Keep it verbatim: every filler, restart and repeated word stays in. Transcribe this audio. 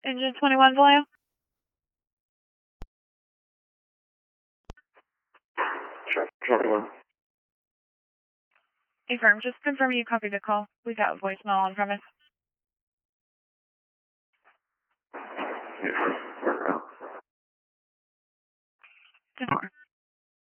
Engine twenty-one Vallejo. twenty-one. Affirm. Just confirm you copied the call. We got voicemail on premise. Yeah, we're out. ten four.